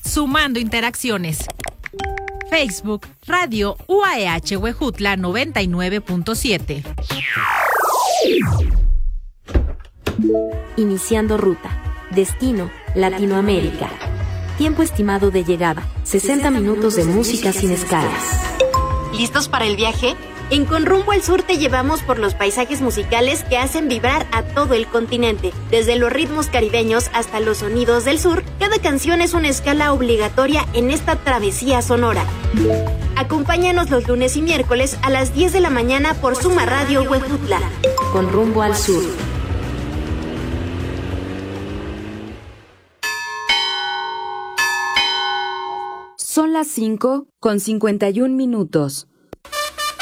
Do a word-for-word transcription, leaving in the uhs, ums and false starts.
sumando interacciones. Facebook, Radio U A E H Huejutla noventa y nueve punto siete. Iniciando ruta. Destino, Latinoamérica. Tiempo estimado de llegada, sesenta minutos de música sin escalas. ¿Listos para el viaje? En Con Rumbo al Sur te llevamos por los paisajes musicales que hacen vibrar a todo el continente. Desde los ritmos caribeños hasta los sonidos del sur, cada canción es una escala obligatoria en esta travesía sonora. Acompáñanos los lunes y miércoles a las diez de la mañana por Suma Radio Huejutla. Con Rumbo al Sur. Son las cinco con cincuenta y un minutos.